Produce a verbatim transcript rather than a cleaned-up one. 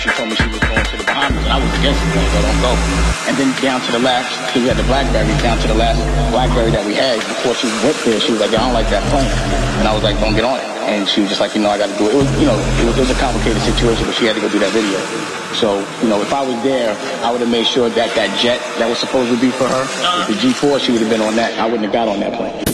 She told me she was going to the Bahamas, and I was against it. I was like, don't go. And then down to the last, because we had the BlackBerry, down to the last BlackBerry that we had, before she went there, she was like, I don't like that plane. And I was like, don't get on it. And she was just like, you know, I got to do it. It was, you know, it was, it was a complicated situation, but she had to go do that video. So, you know, if I was there, I would have made sure that that jet that was supposed to be for her, the G four, she would have been on that. I wouldn't have got on that plane.